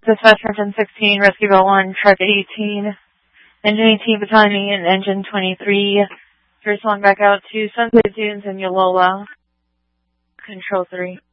Dispatcher 1016, Rescue Bell 1, Truck 18, Engine 18, Battalion, and Engine 23. First one back out to Sunset Dunes and Yolola. Control 3.